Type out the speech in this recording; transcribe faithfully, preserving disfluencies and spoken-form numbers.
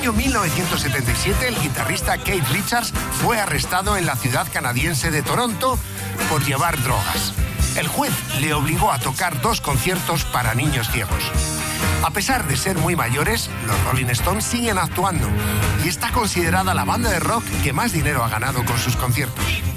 año mil novecientos setenta y siete, el guitarrista Keith Richards fue arrestado en la ciudad canadiense de Toronto por llevar drogas. El juez le obligó a tocar dos conciertos para niños ciegos. A pesar de ser muy mayores, los Rolling Stones siguen actuando y está considerada la banda de rock que más dinero ha ganado con sus conciertos.